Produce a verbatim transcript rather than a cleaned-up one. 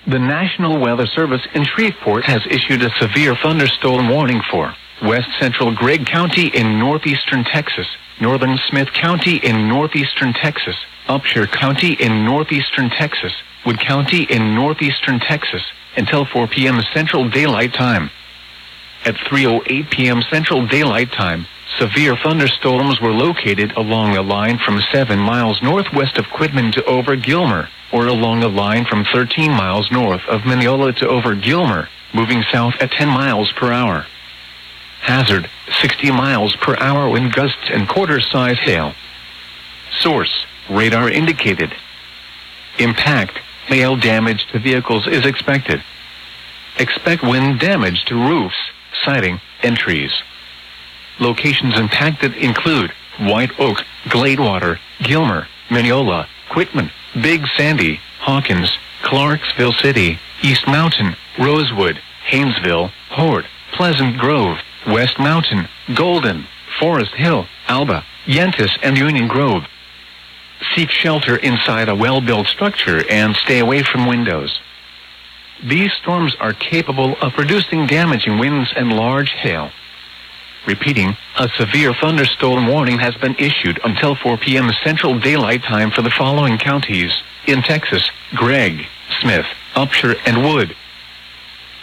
The National Weather Service in Shreveport has issued a severe thunderstorm warning for west central Gregg County in northeastern Texas, northern Smith County in northeastern Texas, Upshur County in northeastern Texas, Wood County in northeastern Texas, until four p.m. Central Daylight Time. At three oh eight p.m. Central Daylight Time, severe thunderstorms were located along a line from seven miles northwest of Quitman to over Gilmer, or along a line from thirteen miles north of Mineola to over Gilmer, moving south at ten miles per hour. Hazard, sixty miles per hour wind gusts and quarter-size hail. Source, radar indicated. Impact, hail damage to vehicles is expected. Expect wind damage to roofs, siding, and trees. Locations impacted include White Oak, Gladewater, Gilmer, Mineola, Quitman, Big Sandy, Hawkins, Clarksville City, East Mountain, Rosewood, Haynesville, Hort, Pleasant Grove, West Mountain, Golden, Forest Hill, Alba, Yentis, and Union Grove. Seek shelter inside a well-built structure and stay away from windows. These storms are capable of producing damaging winds and large hail. Repeating, a severe thunderstorm warning has been issued until four p.m. Central Daylight Time for the following counties in Texas: Gregg, Smith, Upshur, and Wood.